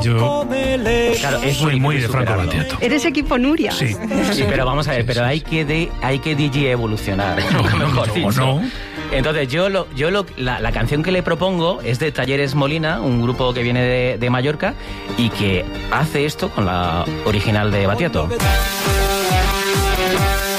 Yo Claro, es soy muy de Franco superarlo. Battiato. Eres equipo Nuria. Sí. Sí, pero vamos a ver, pero hay que DJ evolucionar, mejor dicho. No. Entonces la canción que le propongo es de Talleres Molina, un grupo que viene de Mallorca y que hace esto con la original de Battiato.